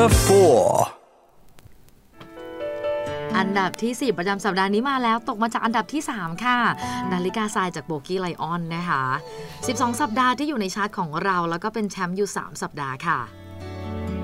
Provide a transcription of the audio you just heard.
อันดับที่4ประจำสัปดาห์นี้มาแล้วตกมาจากอันดับที่3ค่ะนาฬิกาทรายจากโบกี้ไลออนนะคะ12สัปดาห์ที่อยู่ในชาร์ตของเราแล้วก็เป็นแชมป์อยู่3สัปดาห์ค่ะ